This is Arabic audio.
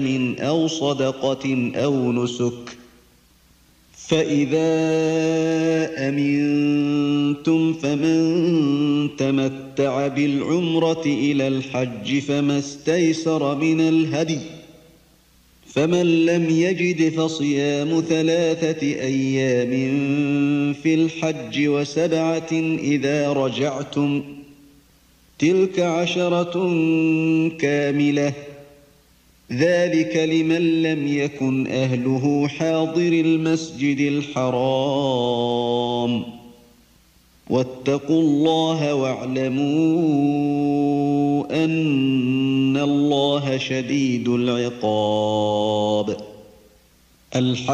أو صدقة أو نسك فإذا أمنتم فمن تمتع بالعمرة إلى الحج فما استيسر من الهدي فمن لم يجد فصيام 3 أيام في الحج و7 إذا رجعتم تلك 10 كاملة ذلك لمن لم يكن أهله حاضر المسجد الحرام واتقوا الله واعلموا أن الله شديد العقاب.